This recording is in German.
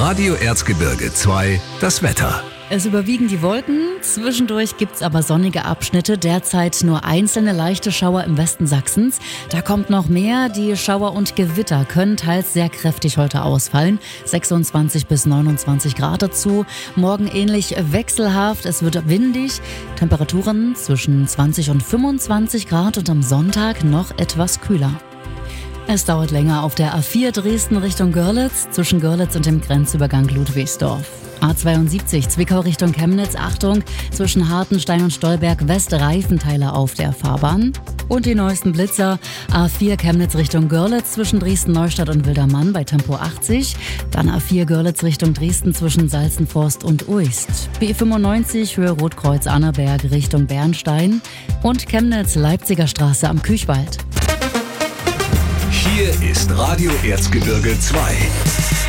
Radio Erzgebirge 2, das Wetter. Es überwiegen die Wolken, zwischendurch gibt's aber sonnige Abschnitte, derzeit nur einzelne leichte Schauer im Westen Sachsens. Da kommt noch mehr, die Schauer und Gewitter können teils sehr kräftig heute ausfallen, 26 bis 29 Grad dazu. Morgen ähnlich wechselhaft, es wird windig, Temperaturen zwischen 20 und 25 Grad und am Sonntag noch etwas kühler. Es dauert länger auf der A4 Dresden Richtung Görlitz, zwischen Görlitz und dem Grenzübergang Ludwigsdorf. A72 Zwickau Richtung Chemnitz, Achtung, zwischen Hartenstein und Stolberg West Reifenteile auf der Fahrbahn. Und die neuesten Blitzer, A4 Chemnitz Richtung Görlitz zwischen Dresden-Neustadt und Wildermann bei Tempo 80. Dann A4 Görlitz Richtung Dresden zwischen Salzenforst und Uist. B95 Höhe Rotkreuz-Annaberg Richtung Bernstein. Und Chemnitz Leipziger Straße am Küchwald. Hier ist Radio Erzgebirge 2.